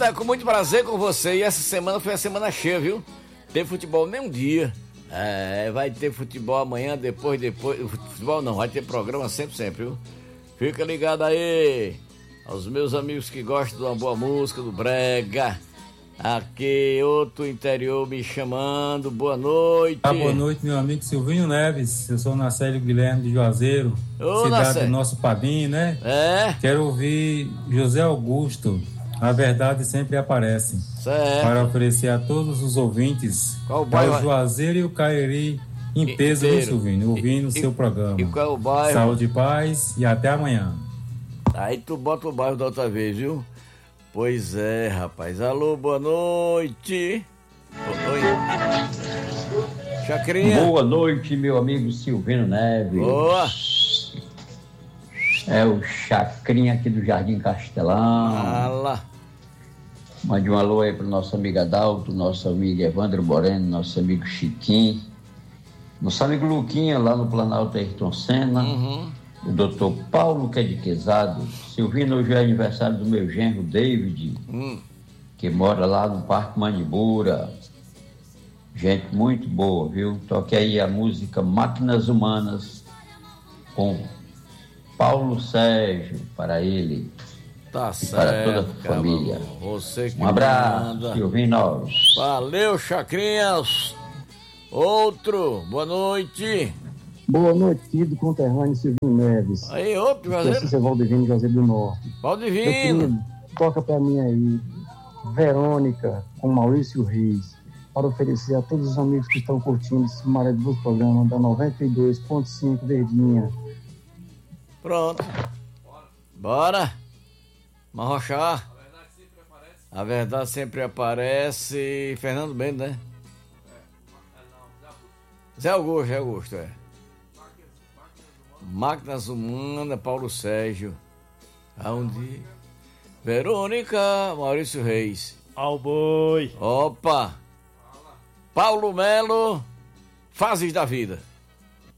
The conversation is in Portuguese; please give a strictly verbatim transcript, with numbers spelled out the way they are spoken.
Eita, com muito prazer com você. E essa semana foi a semana cheia, viu? Teve futebol nem um dia. É, vai ter futebol amanhã, depois, depois. Futebol não, vai ter programa sempre, sempre, viu? Fica ligado aí aos meus amigos que gostam de uma boa música, do brega. Aqui, outro interior me chamando. Boa noite. Ah, boa noite, meu amigo Silvinho Neves. Eu sou Nacélio Guilherme de Juazeiro, Ô, cidade Nacélio. do nosso Padim, né? É? Quero ouvir José Augusto. A verdade sempre aparece. Certo. Para oferecer a todos os ouvintes Qual o bairro? ao Juazeiro e o Cairi em peso, viu, Silvinho? Ouvindo o seu programa. E qual é o bairro? Saúde e paz e até amanhã. Aí tu bota o bairro da outra vez, viu? Pois é, rapaz. Alô, boa noite. Oi. Chacrinha. Boa noite, meu amigo Silvino Neves. Boa. É o Chacrinha aqui do Jardim Castelão. Fala. Mande um alô aí pro nosso amigo Adalto, nosso amigo Evandro Moreno, nosso amigo Chiquinho, nosso amigo Luquinha lá no Planalto Ayrton Senna. Uhum. O doutor Paulo, que é de Quezado. Silvino, hoje é aniversário do meu genro David, hum. que mora lá no Parque Manibura. Gente muito boa, viu? Toque aí a música Máquinas Humanas com Paulo Sérgio, para ele. Tá e certo. para toda a família. Você que um abraço, manda. Silvino. Valeu, Chacrinhas. Outro, boa noite. Boa noite, querido conterrâneo Silvino Neves. Aí, outro, Juazeiro. Esse é Valdivino, Juazeiro do Norte. Valdivino. Toca pra mim aí, Verônica, com Maurício Reis, para oferecer a todos os amigos que estão curtindo esse maravilhoso programa da noventa e dois ponto cinco Verdinha. Pronto. Bora. Marrochar. A verdade sempre aparece. Fernando Bento, né? Zé Augusto, Zé Augusto, é. Máquinas Humanas, Paulo Sérgio. Aonde? Verônica, Maurício Reis. Ao boi. Opa! Paulo Melo, Fases da Vida.